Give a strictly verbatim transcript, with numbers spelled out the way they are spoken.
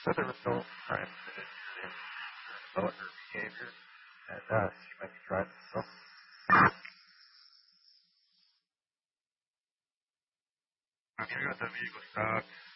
So the result transmitted in developer behavior, and uh, she might be driving. So. Amiga da amigo, tá?